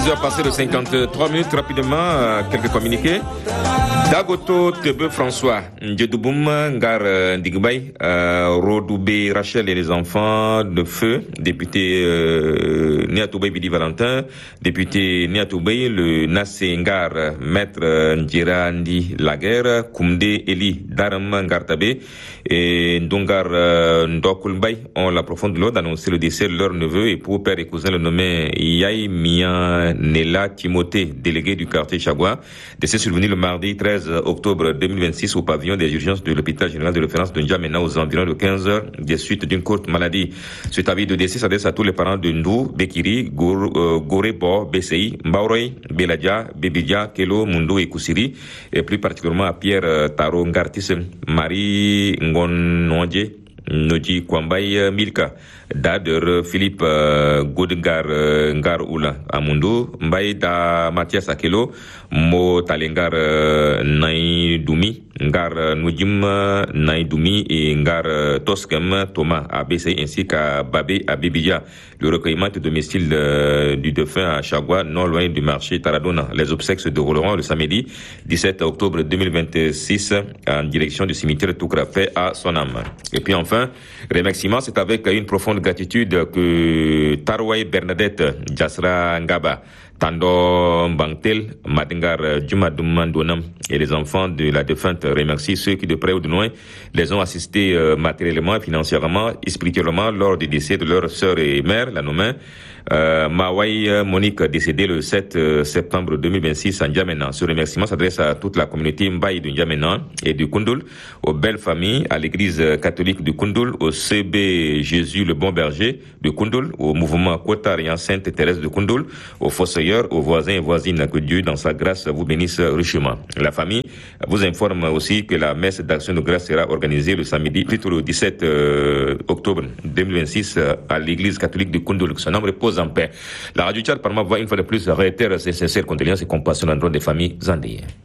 6h passées de 53 minutes, rapidement, quelques communiqués. Dagoto Tebe François, Ndjedoboum, Ngar Ndigbay, Rodoubé Rachel et les enfants de feu, député Niatoubay Bidi Valentin, député Niatoubay, le Nassé Ngar, maître Ndjira Ndi Laguerre, Koumde Eli Daram Ngartabé et Ndongar Ndokulbay ont la profonde douleur d'annoncer le décès de leur neveu, époux, père et cousin, le nommé Yaï Mian Nela Timothée, délégué du quartier Chagua, décès survenu le mardi 13 octobre 2026 au pavillon des urgences de l'hôpital général de référence de N'Djamena aux environs de 15 heures des suites d'une courte maladie. Cet avis de décès s'adresse à tous les parents de Ndou, Bekiri, Gorebo, Besei, Mbauroy, Beladia, Bebidia, Kelo, Mundo et Koussiri, et plus particulièrement à Pierre Taro Ngartis, Marie Ngononje, Noji Kwambay Milka, Dader Philippe Godengar Ngar Oula Amundo, Mbaye da Mathias Akelo, Mo Talengar Naïdoumi, Ngar Nujim Naïdoumi et Ngar Toskem Thomas ABC ainsi qu'à Babé Abibia. Le recueillement de domicile du défunt à Chagua, non loin du marché Taradona. Les obsèques se dérouleront le samedi 17 octobre 2026 en direction du cimetière Toukrafé à Sonam. Et puis enfin, remerciement, c'est avec une profonde gratitude que Tarway Bernadette Jasra Ngaba, Tando Mbangtel, Madengar Jumadumandonam et les enfants de la défunte remercient ceux qui de près ou de loin les ont assistés matériellement, financièrement et spirituellement lors du décès de leur sœur et mère, la nommée Mawai Monique, décédée le 7 septembre 2026 à N'Djamena. Ce remerciement s'adresse à toute la communauté Mbaye de N'Djamena et du Koundoul, aux belles familles, à l'église catholique du Koundoul, au CB Jésus le Bon Berger de Koundoul, au mouvement Kotarian Sainte Thérèse de Koundoul, aux fossoyeurs, aux voisins et voisines, que Dieu dans sa grâce vous bénisse richement. La famille vous informe aussi que la messe d'action de grâce sera organisée le samedi, plutôt le 17 octobre 2026 à l'église catholique de Koundoul. Son nom repose en paix. La radio Tchad, par ma voix, une fois de plus, réitère ses sincères condoléances et compassion à l'endroit des familles endeuillées.